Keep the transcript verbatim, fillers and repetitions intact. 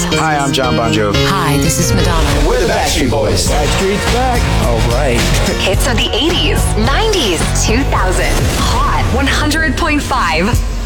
Hi, I'm John Bon Jovi. Hi, this is Madonna. We're the Backstreet Boys. Backstreet's back. All right. Hits of the eighties, nineties, two thousand. Hot one hundred point five.